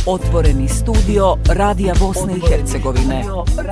Otvoreni studio Radija Bosne i Hercegovine.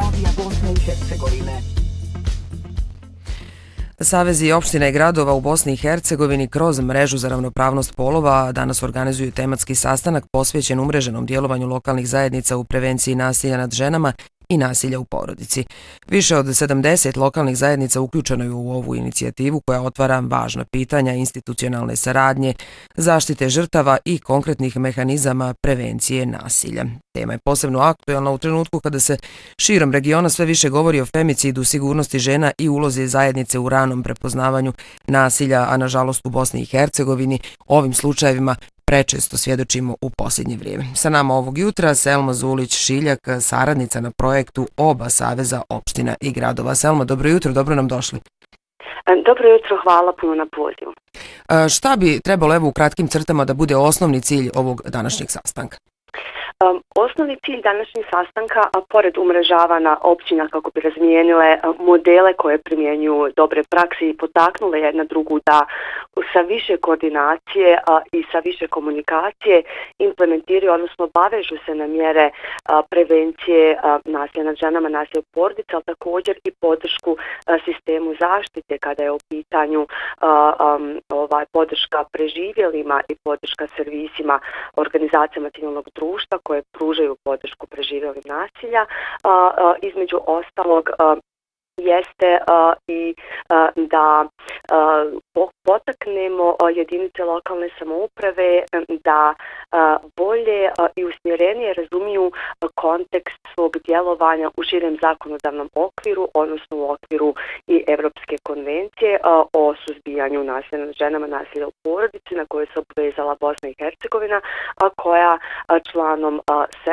Savezi opština i gradova u Bosni i Hercegovini kroz mrežu za ravnopravnost polova danas organizuju tematski sastanak posvećen umreženom djelovanju lokalnih zajednica u prevenciji nasilja nad ženama i nasilja u porodici. Više od 70 lokalnih zajednica uključeno je u ovu inicijativu koja otvara važna pitanja institucionalne saradnje, zaštite žrtava i konkretnih mehanizama prevencije nasilja. Tema je posebno aktuelna u trenutku kada se širom regiona sve više govori o femicidu, sigurnosti žena i ulozi zajednice u ranom prepoznavanju nasilja, a nažalost u Bosni i Hercegovini ovim slučajevima prečesto svjedočimo u posljednje vrijeme. Sa nama ovog jutra Selma Zulić-Šiljak, saradnica na projektu oba saveza opština i gradova. Selma, dobro jutro, dobro nam došli. Dobro jutro, hvala puno na pozivu. Šta bi trebalo evo u kratkim crtama da bude osnovni cilj ovog današnjeg sastanka? Osnovni cilj današnjeg sastanka, pored umrežavanja općina kako bi razmijenile modele koje primjenjuju dobre prakse i potaknule jedna drugu da sa više koordinacije i sa više komunikacije implementiraju, odnosno bavežu se na mjere prevencije nasilja nad ženama, nasilja u porodici, ali također i podršku sistemu zaštite kada je u pitanju podrška preživjelima i podrška servisima organizacijama civilnog društva koje pružaju podršku preživjelim nasilja. Između ostalog jeste i da potaknemo jedinice lokalne samouprave da bolje i usmjerenije razumiju kontekst svog djelovanja u širem zakonodavnom okviru, odnosno u okviru i Europske konvencije o suzbijanju nasilja nad ženama, nasilja u porodici na koju se obvezala Bosna i Hercegovina, a koja članom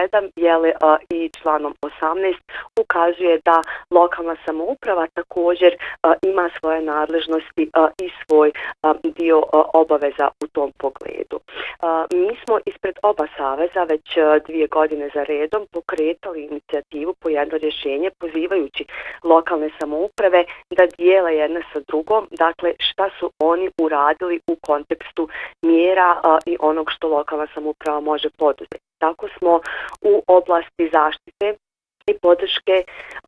7 i članom 18 ukazuje da lokalna samouprava također ima svoje nadležnosti i svoj dio obaveza u tom pogledu. Mi smo ispred oba saveza već 2 godine za redom pokretali inicijativu po jedno rješenje pozivajući lokalne samouprave da dijele jedna sa drugom, dakle šta su oni uradili u kontekstu mjera i onog što lokalna samouprava može poduzeti. Tako smo u oblasti zaštite i podrške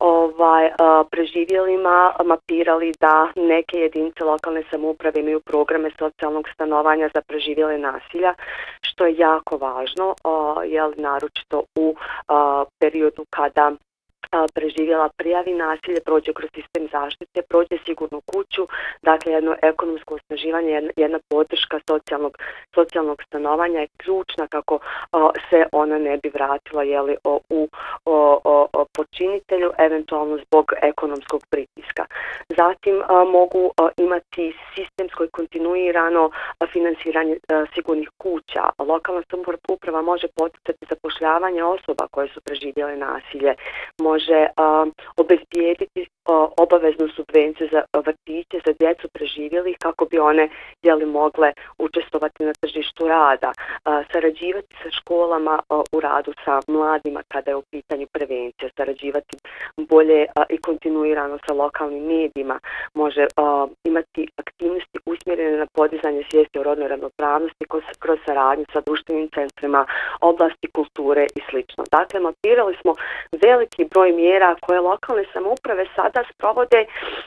preživjelima mapirali da neke jedinice lokalne samouprave imaju programe socijalnog stanovanja za preživjele nasilja, što je jako važno, naročito u periodu kada preživjela prijavi nasilje, prođe kroz sistem zaštite, prođe sigurnu kuću, dakle jedno ekonomsko osnaživanje, jedna podrška socijalnog stanovanja je ključna kako se ona ne bi vratila u počinitelju, eventualno zbog ekonomskog pritiska. Zatim mogu imati sistemsko i kontinuirano finansiranje sigurnih kuća. Lokalna samouprava može poticati zapošljavanje osoba koje su preživjele nasilje, može obezbijediti obaveznu subvenciju za vrtiće za djecu preživjelih kako bi one mogle učestvovati na tržištu rada, sarađivati sa školama u radu sa mladima kada je u pitanju prevencija, sarađivati bolje i kontinuirano sa lokalnim medijima, može imati aktivnosti usmjerene na podizanje svijesti o rodnoj ravnopravnosti kroz saradnju sa društvenim centrima, oblasti kulture i sl. Dakle, mapirali smo veliki broj mjera koje lokalne samouprave sada sprovode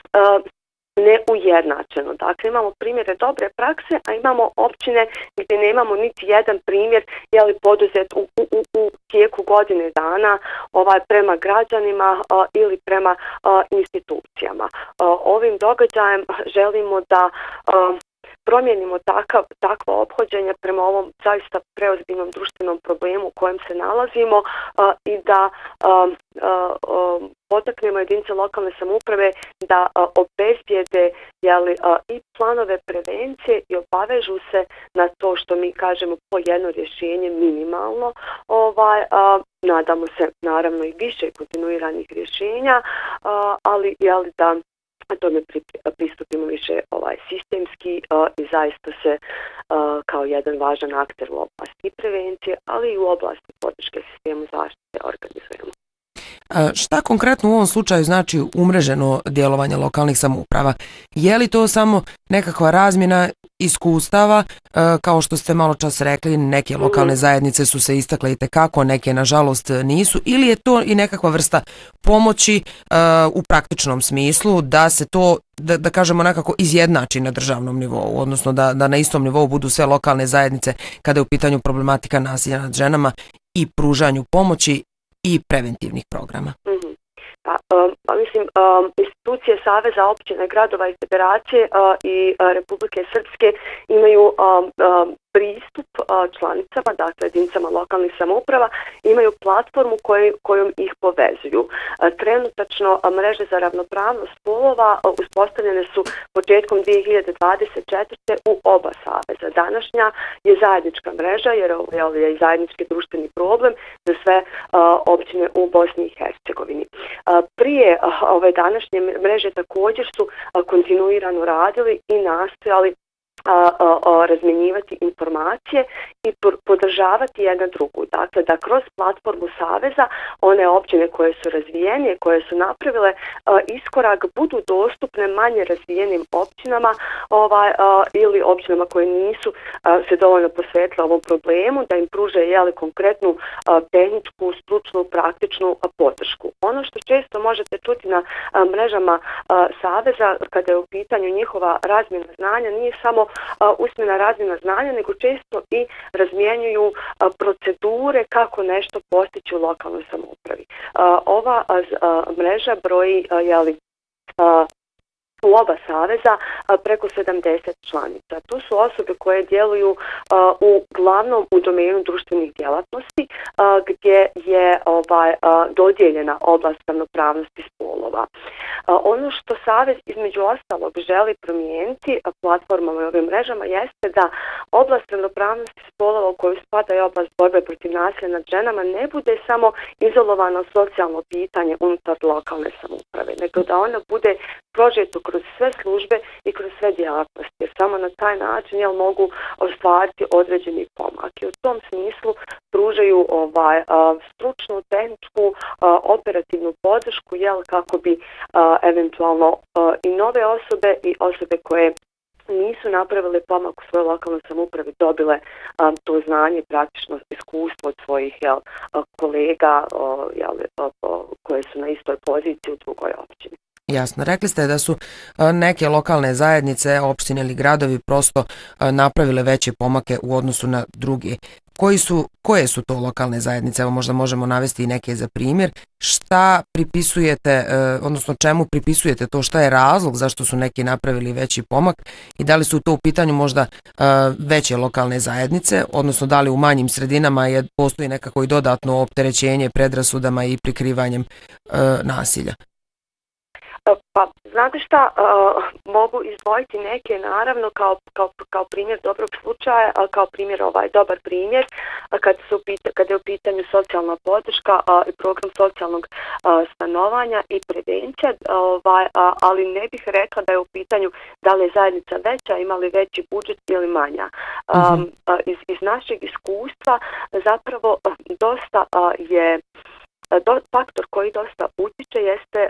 neujednačeno. Dakle, imamo primjere dobre prakse, a imamo općine gdje nemamo niti jedan primjer poduzet u tijeku godine dana prema građanima ili prema institucijama. Ovim događajem želimo da promijenimo takvo ophođenje prema ovom zaista preozbiljnom društvenom problemu u kojem se nalazimo i da potaknemo jedinice lokalne samouprave da obezbijede i planove prevencije i obavežu se na to što mi kažemo po jedno rješenje minimalno. Nadamo se naravno i više kontinuiranih rješenja, ali da tome pristupimo više sistemski i zaista se kao jedan važan akter u oblasti prevencije, ali i u oblasti podrške sistemu zaštite organizujemo. Šta konkretno u ovom slučaju znači umreženo djelovanje lokalnih samouprava? Je li to samo nekakva razmjena iskustava, kao što ste malo čas rekli, neke lokalne zajednice su se istakle itekako, neke nažalost nisu, ili je to i nekakva vrsta pomoći u praktičnom smislu da se to, da kažemo, nekako izjednači na državnom nivou, odnosno da na istom nivou budu sve lokalne zajednice kada je u pitanju problematika nasilja nad ženama i pružanju pomoći i preventivnih programa? Mislim, institucije Saveza općina, gradova i federacije i Republike Srpske imaju pristup članicama, dakle jedinicama lokalnih samouprava, imaju platformu kojom ih povezuju. Trenutačno mreže za ravnopravnost spolova uspostavljene su početkom 2024. u oba saveza. Današnja je zajednička mreža jer je i zajednički društveni problem za sve općine u Bosni i Hercegovini. Prije ove današnje mreže također su kontinuirano radili i nastojali razmjenjivati informacije i podržavati jedna drugu. Dakle, da kroz platformu Saveza one općine koje su razvijenije, koje su napravile iskorak, budu dostupne manje razvijenim općinama ili općinama koje nisu se dovoljno posvetile ovom problemu, da im pruže konkretnu tehničku, stručnu, praktičnu podršku. Ono što često možete čuti na mrežama Saveza kada je u pitanju njihova razmjena znanja nije samo usmena razmjena znanja, nego često i razmjenjuju procedure kako nešto postići u lokalnoj samoupravi. Ova mreža broji u oba saveza preko 70 članica. To su osobe koje djeluju uglavnom u domenu društvenih djelatnosti gdje je dodijeljena oblast ravnopravnosti spolova. Ono što Savez između ostalog želi promijeniti platformama i ovim mrežama jeste da oblast ravnopravnosti spolova u koju spada i oblast borbe protiv nasilja nad ženama ne bude samo izolovano socijalno pitanje unutar lokalne samouprave, nego da ona bude prožeto kroz sve službe i kroz sve djelatnosti, jer samo na taj način mogu ostvariti određeni pomak. I u tom smislu pružaju stručnu, tehničku, operativnu podršku kako bi eventualno i nove osobe i osobe koje nisu napravile pomak u svojoj lokalnoj samoupravi dobile to znanje i praktično iskustvo od svojih kolega koje su na istoj poziciji u drugoj općini. Jasno. Rekli ste da su neke lokalne zajednice, opštine ili gradovi prosto napravile veće pomake u odnosu na druge. Koje su to lokalne zajednice? Evo možda možemo navesti i neke za primjer. Šta pripisujete, odnosno čemu pripisujete to, šta je razlog zašto su neki napravili veći pomak i da li su to u pitanju možda veće lokalne zajednice, odnosno da li u manjim sredinama postoji nekako i dodatno opterećenje predrasudama i prikrivanjem nasilja? Pa, znate šta, mogu izdvojiti neke naravno kao primjer dobrog slučaja, kao primjer dobar primjer kada je u pitanju socijalna podrška i program socijalnog stanovanja i prevencija, ali ne bih rekla da je u pitanju da li je zajednica veća, ima li veći budžet ili manja. Iz našeg iskustva zapravo dosta je faktor koji dosta utječe jeste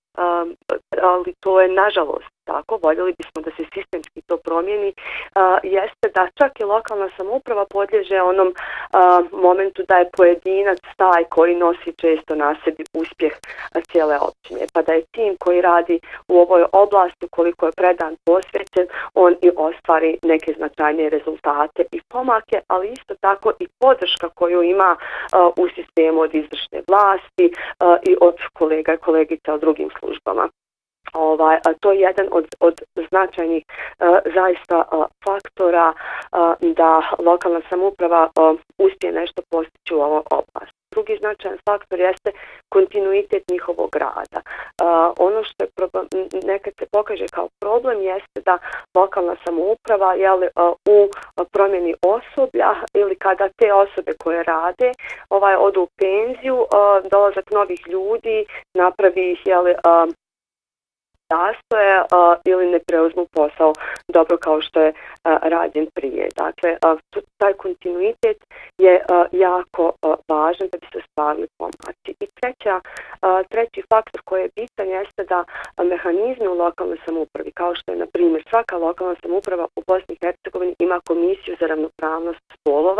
ali to je nažalost tako, voljeli bismo da se sistemski to promijeni, jeste da čak i lokalna samouprava podliježe onom momentu da je pojedinac taj koji nosi često na sebi uspjeh cijele općine. Pa da je tim koji radi u ovoj oblasti, koliko je predan, posvećen, on i ostvari neke značajnije rezultate i pomake, ali isto tako i podrška koju ima u sistemu od izvršne vlasti i od kolega i kolegica u drugim službama. To je jedan od značajnih zaista faktora da lokalna samouprava uspije nešto postići u ovoj oblasti. Drugi značajan faktor jeste kontinuitet njihovog rada. Ono što je nekad se pokaže kao problem jeste da lokalna samouprava u promjeni osoblja ili kada te osobe koje rade odu u penziju, dolazak novih ljudi napravi ih zastoje ili ne preuzmu posao dobro kao što je rađen prije. Dakle, taj kontinuitet je jako važan da bi se ostvarili pomaci. I treći faktor koji je bitan jeste da mehanizmi u lokalnoj samoupravi, kao što je na primjer svaka lokalna samouprava u Bosni i Hercegovini ima komisiju za ravnopravnost spolova